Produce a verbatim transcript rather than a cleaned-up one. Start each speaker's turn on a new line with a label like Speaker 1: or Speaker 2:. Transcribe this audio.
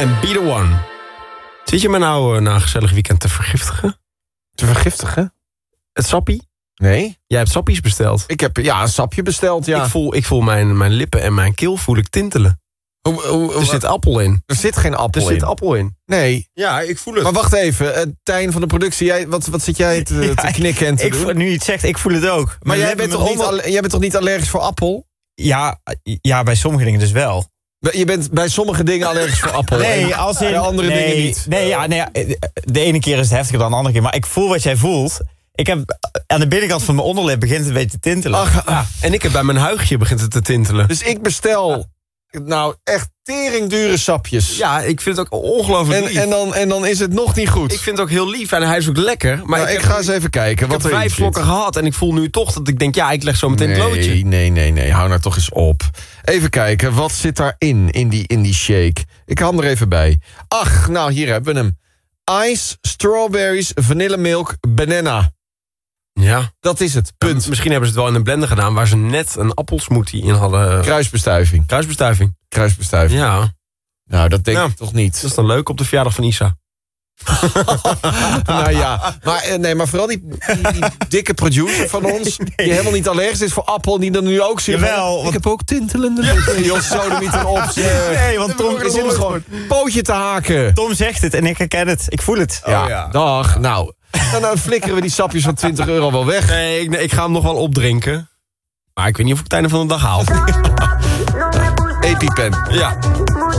Speaker 1: en Be The One. Zit je me nou uh, na een gezellig weekend te vergiftigen?
Speaker 2: Te vergiftigen?
Speaker 1: Het sappie?
Speaker 2: Nee.
Speaker 1: Jij hebt sappies besteld.
Speaker 2: Ik heb ja, een sapje besteld, ja.
Speaker 1: Ik voel, ik voel mijn, mijn lippen en mijn keel voel ik tintelen.
Speaker 2: Hoe, hoe,
Speaker 1: Er zit appel in.
Speaker 2: Er zit geen appel
Speaker 1: Er
Speaker 2: in.
Speaker 1: zit appel in.
Speaker 2: Nee.
Speaker 1: Ja, ik voel het.
Speaker 2: Maar wacht even, uh, Tijn van de productie, jij, wat, wat zit jij te,
Speaker 3: Ja,
Speaker 2: te knikken en te
Speaker 3: ik,
Speaker 2: doen?
Speaker 3: Nu je het zegt, ik voel het ook.
Speaker 2: Maar
Speaker 3: Mijn
Speaker 2: jij
Speaker 3: lippen,
Speaker 2: bent, toch
Speaker 3: mijn
Speaker 2: niet,
Speaker 3: onder-
Speaker 2: alle- jij bent toch niet allergisch voor appel?
Speaker 3: Ja, ja, bij sommige dingen dus wel.
Speaker 2: Je bent bij sommige dingen allergisch voor appel.
Speaker 3: Nee,
Speaker 2: en
Speaker 3: als in...
Speaker 2: bij andere
Speaker 3: nee,
Speaker 2: dingen niet.
Speaker 3: Nee, ja, nee, ja, de ene keer is het heftiger dan de andere keer. Maar ik voel wat jij voelt. Ik heb aan de binnenkant van mijn onderlip begint het een beetje te tintelen.
Speaker 2: Ach,
Speaker 1: Ja, en ik heb bij mijn huigje begint het te tintelen.
Speaker 2: dus ik bestel nou echt teringdure sapjes.
Speaker 1: Ja, ik vind het ook ongelooflijk
Speaker 2: En,
Speaker 1: lief.
Speaker 2: en, dan, en dan is het nog niet goed.
Speaker 1: Ik vind het ook heel lief en hij is ook lekker. Maar
Speaker 2: Maar
Speaker 1: ik,
Speaker 2: ik
Speaker 1: heb,
Speaker 2: ga eens even kijken
Speaker 1: ik
Speaker 2: wat
Speaker 1: heb
Speaker 2: er
Speaker 1: vijf slokken gehad en ik voel nu toch dat ik denk... ja, ik leg zo meteen
Speaker 2: nee,
Speaker 1: het loodje.
Speaker 2: Nee, nee, nee, hou nou toch eens op. Even kijken, wat zit daarin, in die, in die shake? Ik haal hem er even bij. Ach, nou, hier hebben we hem. Ice, strawberries, vanillemilk, banana.
Speaker 1: Ja.
Speaker 2: Dat is het, punt.
Speaker 1: Misschien hebben ze het wel in een blender gedaan... waar ze net een appelsmoothie in hadden.
Speaker 2: Kruisbestuiving.
Speaker 1: Kruisbestuiving.
Speaker 2: Kruisbestuiving.
Speaker 1: Ja,
Speaker 2: Nou, dat denk
Speaker 1: Ja.
Speaker 2: ik toch niet.
Speaker 1: dat is dan leuk op de verjaardag van Isa.
Speaker 2: Nou ja, maar, eh, nee, maar vooral die, die, die dikke producer van ons... die helemaal niet allergisch is voor appel... die dan nu ook zegt...
Speaker 3: Jawel,
Speaker 2: ik
Speaker 3: want-
Speaker 2: heb ook tintelende lippen. Jos, sodemieten op. zeg.
Speaker 3: Nee, want Tom
Speaker 2: Er zit gewoon een pootje te haken.
Speaker 3: Tom zegt het en ik herken het. Ik voel het.
Speaker 2: Ja,
Speaker 1: Oh, ja.
Speaker 2: dag. Nou, dan nou flikkeren we die sapjes van twintig euro wel weg.
Speaker 1: Nee ik, nee, ik ga hem nog wel opdrinken. Maar ik weet niet of ik het einde van de dag haal.
Speaker 2: EpiPen.
Speaker 1: Ja.